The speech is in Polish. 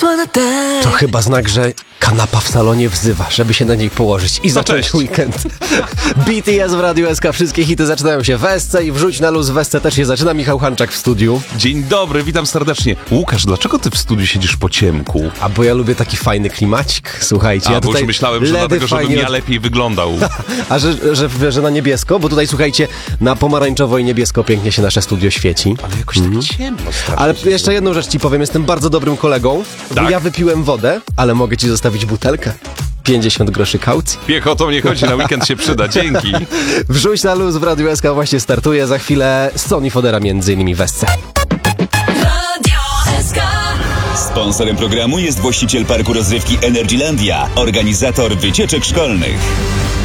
To chyba znak, że kanapa w salonie wzywa, żeby się na niej położyć i zacząć weekend. BTS w Radiu SK, wszystkie hity zaczynają się w SC i wrzuć na luz w SC też się zaczyna. Michał Hanczak w studiu. Dzień dobry, witam serdecznie. Łukasz, dlaczego ty w studiu siedzisz po ciemku? A bo ja lubię taki fajny klimacik, słuchajcie. Ja bo już myślałem, że dlatego, żebym ja lepiej wyglądał. A że na niebiesko? Bo tutaj, słuchajcie, na pomarańczowo i niebiesko pięknie się nasze studio świeci. Ale jakoś tak ciemno. Ale jeszcze jedną rzecz ci powiem, jestem bardzo dobrym kolegą, bo Tak? ja wypiłem wodę, ale mogę ci zostawić butelkę. 50 groszy kaucji. Piechotą nie chodzi, na weekend się przyda, dzięki. Wrzuć na luz w Radiu SK właśnie startuje, za chwilę Sony Fodera między innymi w SC. Sponsorem programu jest właściciel parku rozrywki Energylandia, organizator wycieczek szkolnych.